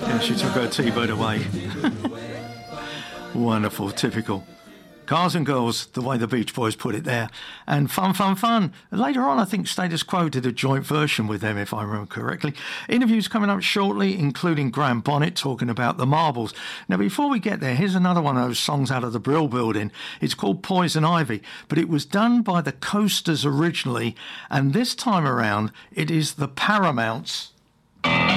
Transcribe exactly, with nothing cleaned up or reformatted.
Yeah, she took her T-bird away. Wonderful, typical. Cars and Girls, the way the Beach Boys put it there. And Fun, Fun, Fun. Later on, I think Status Quo did a joint version with them, if I remember correctly. Interviews coming up shortly, including Graham Bonnet talking about the Marbles. Now, before we get there, here's another one of those songs out of the Brill Building. It's called Poison Ivy, but it was done by the Coasters originally, and this time around, it is the Paramounts